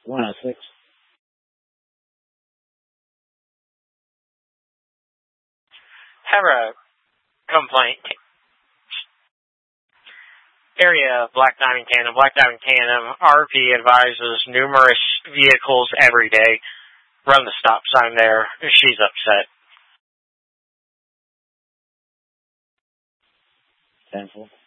106. Have a complaint. Area of Black Diamond Tandem. Black Diamond Tandem RP advises numerous vehicles every day. Run the stop sign there. She's upset. 10-4.